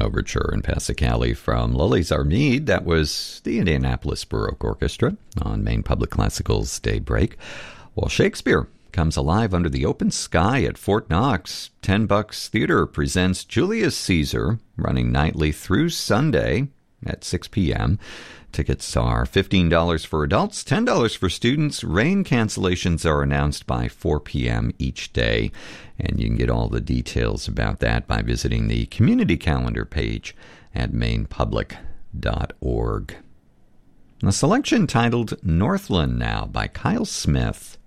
overture in Passacagli from Lilies Armide. That was the Indianapolis Baroque Orchestra on Maine Public Classical's Daybreak. Well, Shakespeare comes alive under the open sky at Fort Knox. $10 Theater presents Julius Caesar, running nightly through Sunday at 6 p.m. Tickets are $15 for adults, $10 for students. Rain cancellations are announced by 4 p.m. each day, and you can get all the details about that by visiting the community calendar page at mainepublic.org. A selection titled Northland Now by Kyle Smith.